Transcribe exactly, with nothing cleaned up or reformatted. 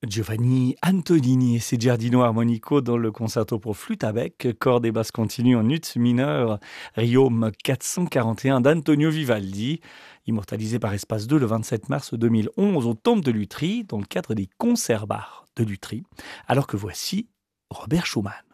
Giovanni Antonini et ses Giardino Armonico dans le concerto pour flûte à bec, cordes et basses continues en ut mineur, Riome quatre cent quarante et un d'Antonio Vivaldi, immortalisé par Espace deux le vingt-sept mars deux mille onze au Temple de Lutry dans le cadre des Concerts Bach de Lutry, alors que voici Robert Schumann.